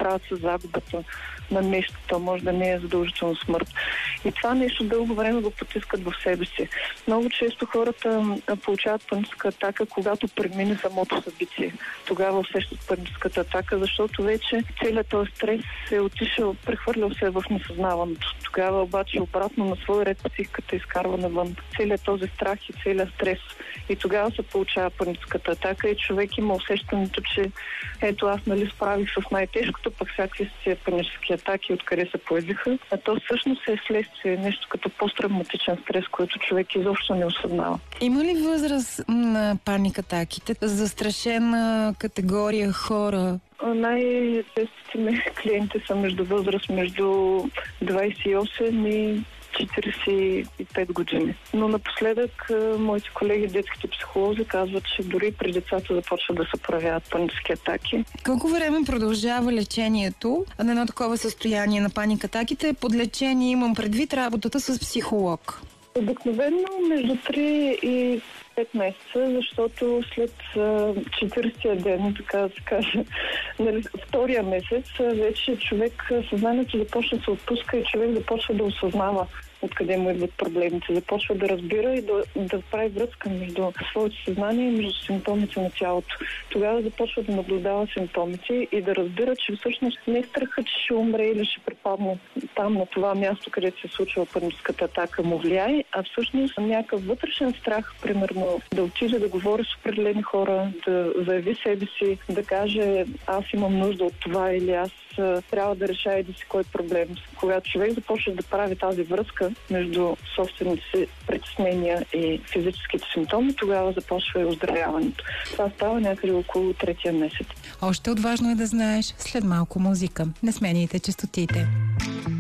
справят с загубата на нещо. То може да не е задължително смърт. И това нещо дълго време го потискат в себе си. Много често хората получават паническа атака, когато премине самото събитие. Тогава усещат паническата атака, защото вече целият този стрес е отишъл, прехвърлял се в несъзнаваното. Тогава обаче обратно на свой ред психиката изкарва навън целият този страх и целият стрес. И тогава се получава паническата атака и човек има усещането, че ето аз справих с най-тежкото, пък всякакви си панически атаки, откъде се появиха. А то всъщност е следствие, нещо като посттравматичен стрес, който човек изобщо не осъзнава. Има ли възраст на паникатаките? Застрашена категория хора? Най-честите ми клиенти са между възраст между 28 и 45 години. Но напоследък моите колеги, детските психолози, казват, че дори при децата започват да се проявяват панически атаки. Колко време продължава лечението на едно такова състояние на паникатаките? Под лечение имам предвид работата с психолог. Обикновено между 3 и 5 месеца, защото след 40-тия ден, така да се каже, втория месец, вече човек съзнанието започва да се отпуска и човек започва да осъзнава откъде му идват проблемите. Започва да разбира и да прави връзка между своето съзнание и между симптомите на тялото. Тогава започва да наблюдава симптомите и да разбира, че всъщност не е страхът, че ще умре или ще припадне там на това място, където се случва паническата атака му влияе, а всъщност някакъв вътрешен страх, примерно да отиде да говори с определени хора, да заяви себе си, да каже аз имам нужда от това или аз трябва да реша еди си кой проблем. Когато човек започне да прави тази връзка между собствените си притеснения и физическите симптоми, тогава започва и оздравяването. Това става някъде около 3-тия месец. Още отважно е да знаеш след малко музика. Не сменяйте честотите.